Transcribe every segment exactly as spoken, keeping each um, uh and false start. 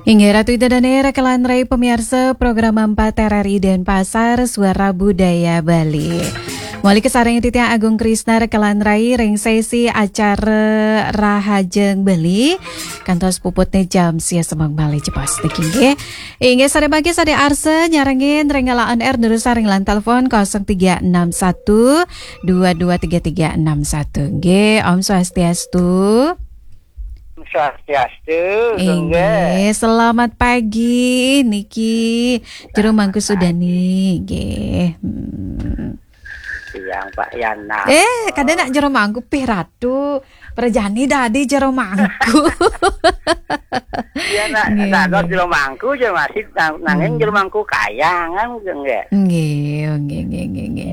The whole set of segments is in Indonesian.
Hingga Ratu Ida dan Era Kelanrai pemirsa program empat R R I Denpasar Suara Budaya Bali. Wali Kesarang Titik Agung Krisna Kelanrai ring sesi acara Rahajeng Bali kantos puputnya jam sia semang Bali cepas tekingge. Hingga sare bagi sare arse nyarengin rengalaan R dulu saring lan telepon nol tiga enam satu dua dua tiga tiga enam satu. G Om Swastiastu. Swastiastu. Inge, selamat pagi Niki. Jero mangku sudah nih, nggih. Hmm. Siang Pak Yana. Eh, kada nak jero mangku pih ratu. Perjani dadi jero mangku. Ya nak nak jero mangku je masih nanging jero mangku kayangan nggih. Nggih, nggih, nggih, nggih, nggih.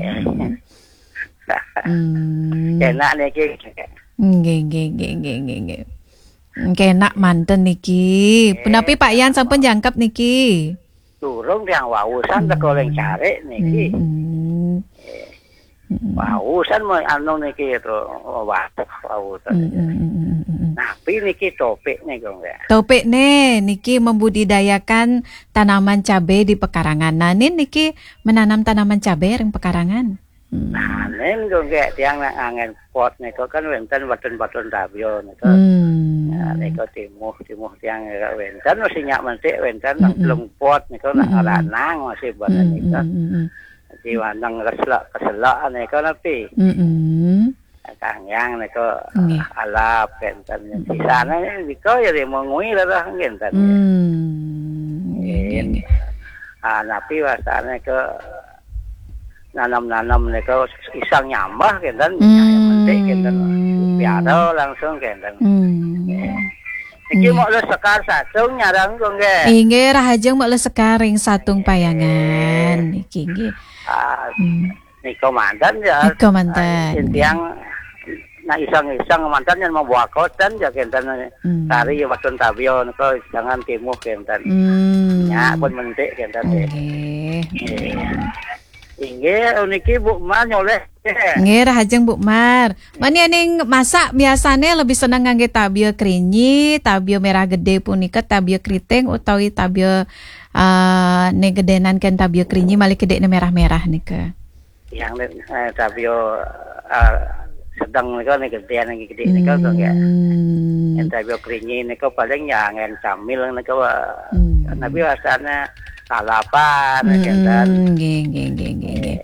Hmm. Enak niki. Nggih, nggih, nggih, nggih, nggih. Kenak manten niki. Penapi Pak Yan sampun jangkap niki. Durung yang wausan teko ling cari niki. Hmm. Wausan mau anu niki itu watuk wausan. Tapi niki topik nih nggih. Topik nih niki membudidayakan tanaman cabai di pekarangan. Nah, ini niki menanam tanaman cabai ring pekarangan. Nah, nen nggih tiang nak angen pot niku kan wonten weten-weten tabio niku. Hmm. Nah, niku timuh timuh tiang wonten masih nyak mentik wonten nang telung pot niku nak lanang masih boten niku. Di wanang keselak keselak niku napi. Heeh. Kangyang niku alap wonten di sana niku ya mengui lah wonten. Hmm. Ah, napi wasane ke nanam-nanam niku isang nyambah kenten mentik kenten piara langsung kenten. Iki mau le sekar satung nyarang kok nggih. Inggih rahajeng mau le sekaring satung payangan niki nggih. Ah niku mantan ya. Niku mantan. Tiang na isang-isang mantan yang membawa kotan ya kenten tari watun tabio niku jangan timuh kenten. Nya pun mentik kenten. Nggih. Inggih niki Bu Mar nyoleh. Nggih rahajeng Bu Mar. Mani aning masak biasane lebih seneng ngangge tabio krinyi, tabio merah gede punika tabio keriting utawi tabio uh, ne gedenan ken tabio krinyi malih gedene merah-merah nika. Yang eh, tabio uh, sedang nika ne gedean niki gede nika kok ya. Yang tabio krinyi nika paling ya ngen camil nika hmm. Nabi wasana salapan kenten. Nggih, nggih, nggih, nggih.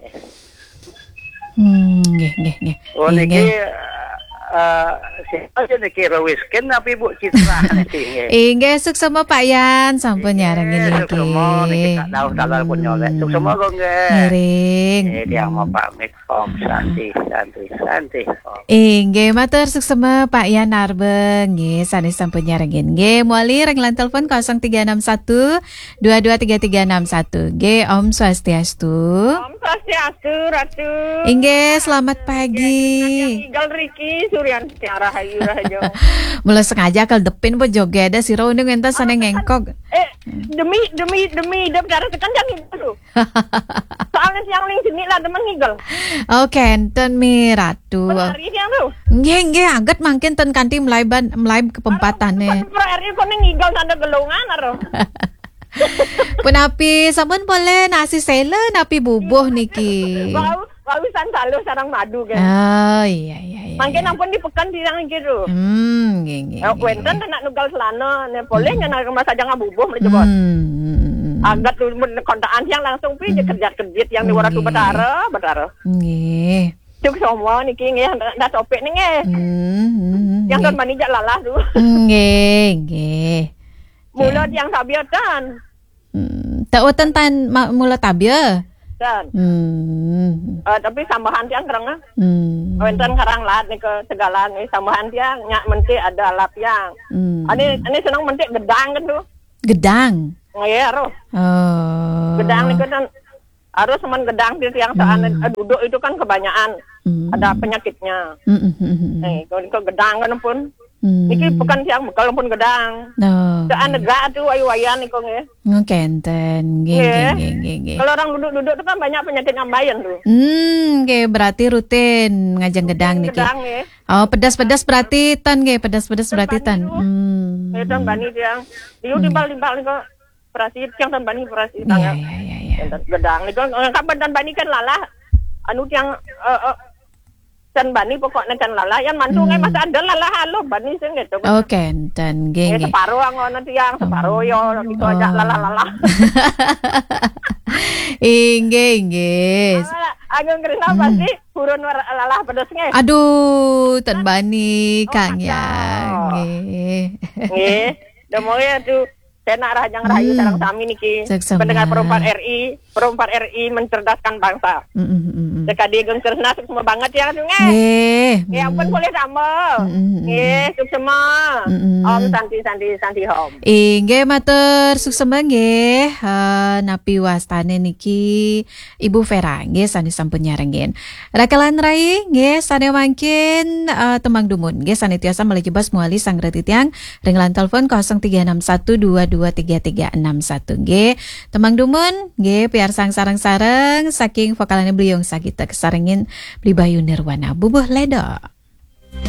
Hmm, nggih, nggih, nggih. Oh niki eh siapa sih niki Rawisken tapi Bu Citra niki. Inggih, suksema Pak Yan sampun nyarengin niki. Suksema niki tak tahu dalar pun nyolek. Suksema kok nggih. Ngiring. Eh dia mau pamit Om Santi, Santi, Santi. Inggih, matur suksema Pak Yan Arbeng. Nggih, sanes sampun nyarengin. Nggih, muali renglan telepon nol tiga enam satu dua dua tiga tiga enam satu. Nggih, Om Swastiastu. Om Swastiastu, Ratu. Inggih, selamat pagi. Tinggal Riki Suryan Tiara Hayu Rahajo. Mulai sengaja kalau depin po jogeda si Roni ngentas sana ngengkok. Eh, demi demi demi daftar tekan jangan itu. Soalnya siang ling sini lah teman ngigel. Oke, enten mi Ratu. Hari siang tuh. Nggih, nggih, angkat mangkin ten kanti mulai ban mulai kepempatane. Pro R I kono ngigel sanda gelungan aro. Penapi sampun boleh nasi sele napi bubuh niki. Bau bau san salo sarang madu kan. Oh iya iya iya. Mangkin ampun di pekan dirang gitu. Hmm, nggih nggih. Eh, wenten nak nugal selana, ne boleh nyana masa jangan bubuh mereka bos. Agak tuh kontaan siang langsung pi kerja-kerjit yang di Waratu Batara, Batara. Nggih. Cuk semua niki nggih ndak topik nih nggih. Yang kan manijak lalah tuh. Nggih, nggih. Mulut yang tabiatan. Hmm, tak weten tan mula tabia. Dan. Hmm. Uh, tapi sambahan tiang kerang ah. Hmm. Wenten karang lat nih ke segala nih sambahan tiang nyak mentik ada lap yang. Hmm. Ani ani senang mentik gedang kan tuh. Gedang. Nggih harus. Oh. Gedang nih kan harus semen gedang di tiang saan hmm. duduk itu kan kebanyakan. Hmm. Ada penyakitnya. Hmm. Nih kalau gedang kan pun Hmm. Niki bukan tiang bekal pun gedang. Oh. Sean negara tuh ayu-ayuan niku nggih. Ngkenten, nggih Nggih. nggih nggih nggih. Kalau orang duduk-duduk itu kan banyak penyakit ngambayan tuh. Hmm, nggih berarti rutin ngajeng gedang niki. Gedang nggih. Oh, pedas-pedas berarti tan nggih, pedas-pedas berarti tan. Bani, Hmm. Eh tan bani tiang. Diu timbal-timbal niku perasi tiang tan bani perasi Iya tangan. iya iya iya. Gedang niku kapan tan bani kan lalah anu tiang eh, eh, tan bani pokoknya kan lalah yang mantu ngai masa ada lalah halo bani sing gitu. Oh, kenten nggih Eh nggih. separuh ngono tiang, separuh yo gitu aja lalah-lalah. Inggih inggih. Agung Krisna pasti burun lalah pedes nggih. Aduh, tan bani Oh, Kang ya. ada. Nggih. Nggih. Demonya tuh saya nak rajang rayu sareng sami niki. Seksama. Pendengar perempuan R I, perempuan R I mencerdaskan bangsa. Mm, mm, mm, mm. Sekali Agung Krisna semua banget ya tuh nggih. Nggih. Ya ampun boleh tambah. Mm, mm, mm. Nggih, sukses. Mm, mm. Om santi santi santi om. Inggih matur suksema nggih. Eh, napi wastane niki Ibu Vera nggih sane sampun nyarengen. Rakalan rai nggih sane mangkin eh, temang dumun nggih sane tiasa melejebas muali sangreti tiang ringlan telepon nol tiga enam satu dua dua tiga tiga enam satu nggih. Temang dumun nggih piar sang sareng-sareng saking vokalane beliung sagita kesarengin beli bayu nirwana bubuh ledo.